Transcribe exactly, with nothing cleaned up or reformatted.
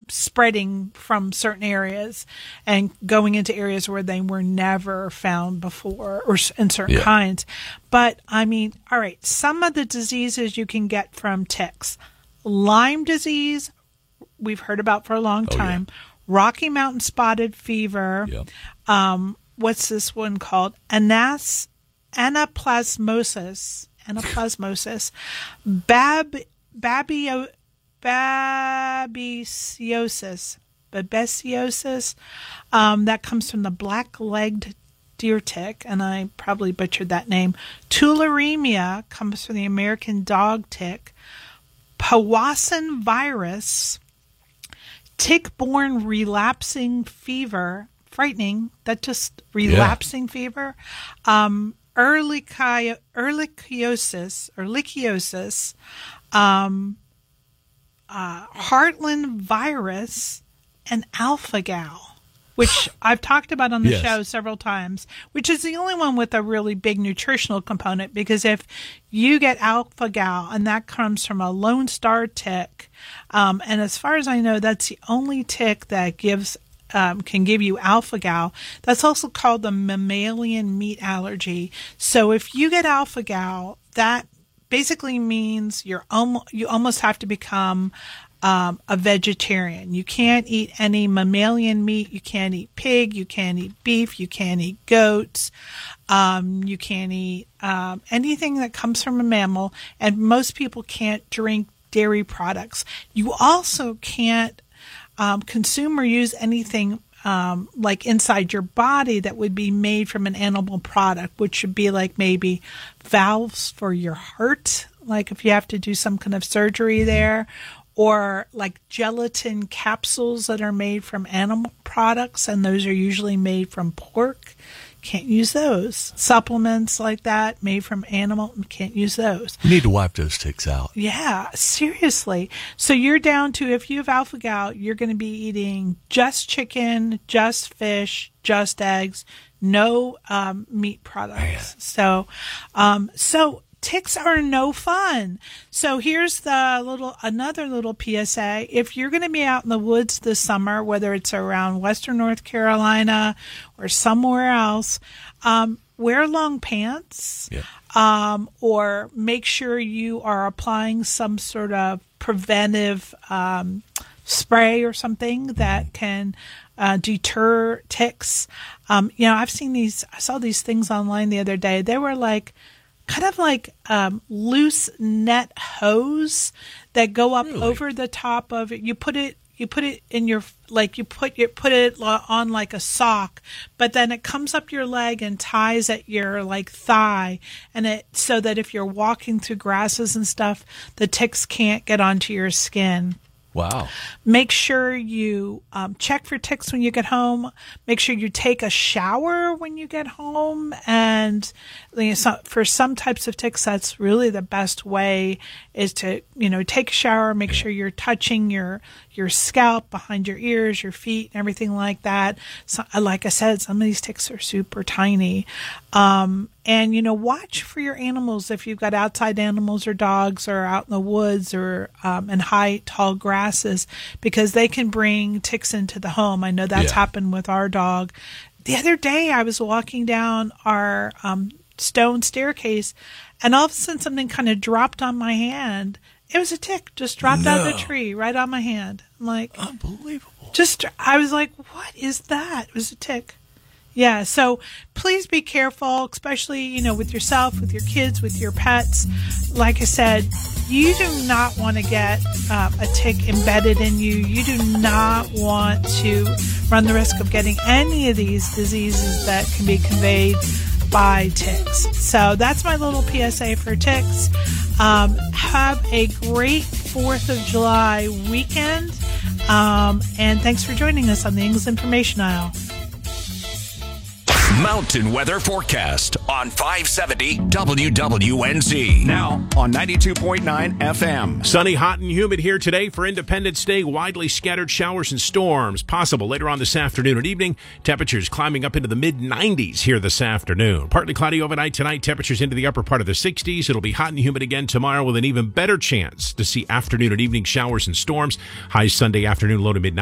spreading from certain areas and going into areas where they were never found before, or in certain Yeah. kinds. But I mean, all right, some of the diseases you can get from ticks. Lyme disease, we've heard about for a long Oh, time. Rocky Mountain spotted fever. Yep. Um, what's this one called? Anas, anaplasmosis. Anaplasmosis. Bab, babio, babesiosis. Babesiosis. Um, that comes from the black-legged deer tick, and I probably butchered that name. Tularemia comes from the American dog tick. Powassan virus. Tick-borne relapsing fever, frightening. That just relapsing yeah. fever. Um, ehrlichi- ehrlichiosis, ehrlichiosis, um, uh, Heartland virus, and alpha-gal, which I've talked about on the yes. show several times, which is the only one with a really big nutritional component, because if you get alpha-gal, and that comes from a Lone Star tick, um, and as far as I know, that's the only tick that gives um, can give you alpha-gal. That's also called the mammalian meat allergy. So if you get alpha-gal, that basically means you're almo- you almost have to become Um, a vegetarian. You can't eat any mammalian meat. You can't eat pig. You can't eat beef. You can't eat goats. Um, you can't eat um, anything that comes from a mammal. And most people can't drink dairy products. You also can't um, consume or use anything um, like inside your body that would be made from an animal product, which would be like maybe valves for your heart, like if you have to do some kind of surgery there, or like gelatin capsules that are made from animal products, and those are usually made from pork. Can't use those. Supplements like that made from animal, can't use those. You need to wipe those ticks out. Yeah, seriously. So you're down to, if you have alpha-gal, you're going to be eating just chicken, just fish, just eggs, no um, meat products. Man. So, um, so. Ticks are no fun. So here's the little another little P S A. If you're going to be out in the woods this summer, whether it's around Western North Carolina or somewhere else, um, wear long pants, yeah. um, or make sure you are applying some sort of preventive um, spray or something that can uh, deter ticks. Um, you know, I've seen these. I saw these things online the other day. They were like, kind of like um, loose net hose that go up really? over the top of it. You put it, you put it in your, like you put you put it on like a sock, but then it comes up your leg and ties at your like thigh, and it so that if you're walking through grasses and stuff, the ticks can't get onto your skin. Wow. Make sure you um, check for ticks when you get home. Make sure you take a shower when you get home. And you know, so for some types of ticks, that's really the best way, is to, you know, take a shower, make sure you're touching your your scalp, behind your ears, your feet, and everything like that. So, like I said, some of these ticks are super tiny. Um, and, you know, watch for your animals if you've got outside animals or dogs or out in the woods or um, in high, tall grasses, because they can bring ticks into the home. I know that's yeah. happened with our dog. The other day I was walking down our um, stone staircase, and all of a sudden something kind of dropped on my hand. It was a tick, just dropped no. out of the tree right on my hand. I'm like, unbelievable. Just, I was like, what is that? It was a tick. Yeah, so please be careful, especially, you know, with yourself, with your kids, with your pets. Like I said, you do not want to get um, a tick embedded in you. You do not want to run the risk of getting any of these diseases that can be conveyed by ticks. So that's my little P S A for ticks. Um, have a great fourth of July weekend. Um, and thanks for joining us on the Ingles Information Aisle. Mountain weather forecast on five seventy W W N Z. Now on ninety-two point nine F M. Sunny, hot, and humid here today for Independence Day. Widely scattered showers and storms possible later on this afternoon and evening. Temperatures climbing up into the mid nineties here this afternoon. Partly cloudy overnight tonight. Temperatures into the upper part of the sixties. It'll be hot and humid again tomorrow with an even better chance to see afternoon and evening showers and storms. High Sunday afternoon, low to mid